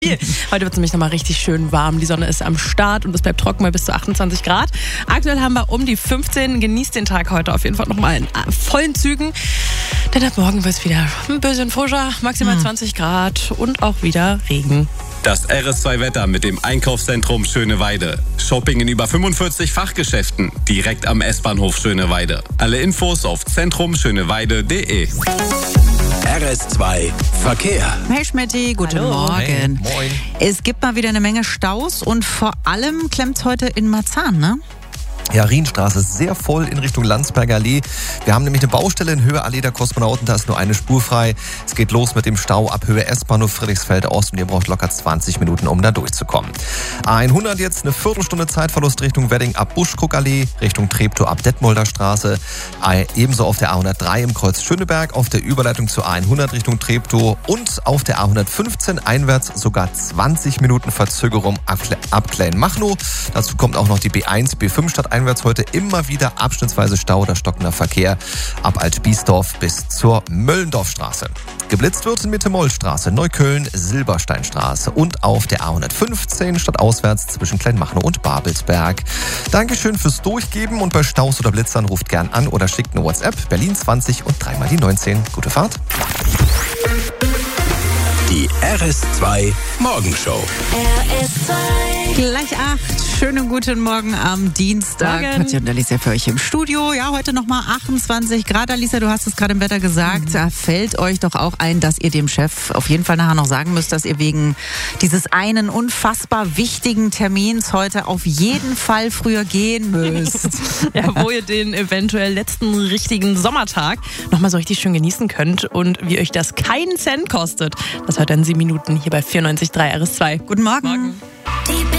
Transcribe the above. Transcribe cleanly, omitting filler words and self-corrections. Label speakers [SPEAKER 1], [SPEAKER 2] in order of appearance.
[SPEAKER 1] Heute wird es nämlich nochmal richtig schön warm. Die Sonne ist am Start und es bleibt trocken bei bis zu 28 Grad. Aktuell haben wir um die 15. Genießt den Tag heute auf jeden Fall nochmal in vollen Zügen. Denn ab morgen wird es wieder ein bisschen frischer, maximal 20 Grad und auch wieder Regen.
[SPEAKER 2] Das RS2-Wetter mit dem Einkaufszentrum Schöneweide. Shopping in über 45 Fachgeschäften, direkt am S-Bahnhof Schöneweide. Alle Infos auf zentrumschöneweide.de.
[SPEAKER 3] RS2 Verkehr.
[SPEAKER 4] Hey Schmetti, guten Morgen.
[SPEAKER 5] Hey, moin.
[SPEAKER 4] Es gibt mal wieder eine Menge Staus und vor allem klemmt es heute in Marzahn, ne?
[SPEAKER 5] Ja, Rienstraße ist sehr voll in Richtung Landsberger Allee. Wir haben nämlich eine Baustelle in Höhe Allee der Kosmonauten, da ist nur eine Spur frei. Es geht los mit dem Stau ab Höhe S-Bahnhof Friedrichsfeld Ost und ihr braucht locker 20 Minuten, um da durchzukommen. A100 jetzt eine Viertelstunde Zeitverlust Richtung Wedding ab Buschkuckallee, Richtung Treptow ab Detmolder Straße. Ebenso auf der A103 im Kreuz Schöneberg, auf der Überleitung zur A100 Richtung Treptow und auf der A115 einwärts sogar 20 Minuten Verzögerung ab Kleinmachnow. Dazu kommt auch noch die B1, B5 stadteinwärts heute immer wieder abschnittsweise Stau oder stockender Verkehr ab Altbiesdorf bis zur Möllendorfstraße. Geblitzt wird in Mitte-Moll-Straße, Neukölln, Silbersteinstraße und auf der A115 stadtauswärts zwischen Kleinmachnow und Babelsberg. Dankeschön fürs Durchgeben und bei Staus oder Blitzern ruft gern an oder schickt eine WhatsApp Berlin 20 und 3 mal die 19. Gute Fahrt.
[SPEAKER 3] Die RS2 Morgenshow.
[SPEAKER 4] Gleich 8. Schönen guten Morgen am Dienstag.
[SPEAKER 1] Morgen.
[SPEAKER 4] Katja und Alicia für euch im Studio. Ja, heute nochmal 28 Grad. Alicia, du hast es gerade im Wetter gesagt. Da fällt euch doch auch ein, dass ihr dem Chef auf jeden Fall nachher noch sagen müsst, dass ihr wegen dieses einen unfassbar wichtigen Termins heute auf jeden Fall früher gehen müsst.
[SPEAKER 1] Ja, wo ihr den eventuell letzten richtigen Sommertag nochmal so richtig schön genießen könnt und wie euch das keinen Cent kostet. Das hört in 7 Minuten hier bei 94.3 RS2.
[SPEAKER 4] Guten Morgen.
[SPEAKER 1] Morgen.